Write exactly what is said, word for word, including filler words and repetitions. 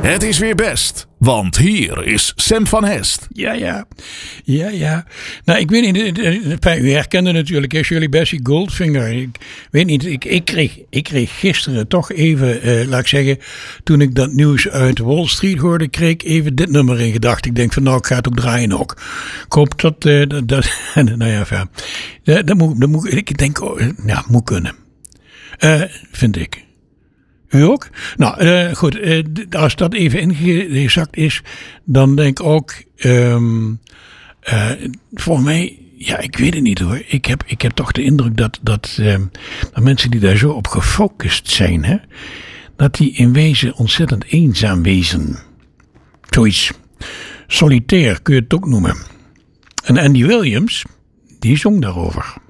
Het is weer best, want hier is Sam van Hest. Ja, ja. Ja, ja. Nou, ik weet niet. U herkende natuurlijk hè, Shirley Bassey Goldfinger. Ik weet niet. Ik, ik, kreeg, ik kreeg gisteren toch even, eh, laat ik zeggen, toen ik dat nieuws uit Wall Street hoorde, kreeg ik even dit nummer in gedachten. Ik denk van nou, ik ga het ook draaien ook. Ik hoop dat, uh, dat, dat nou ja, ja. Dat, dat, moet, dat moet, ik denk, oh, ja, moet kunnen. Uh, vind ik. U ook? Nou, uh, goed. Uh, als dat even ingezakt is, dan denk ik ook, um, uh, voor mij, ja, ik weet het niet hoor. Ik heb, ik heb toch de indruk dat, dat, um, dat mensen die daar zo op gefocust zijn, hè, dat die in wezen ontzettend eenzaam wezen. Zoiets solitair kun je het ook noemen. En Andy Williams, die zong daarover.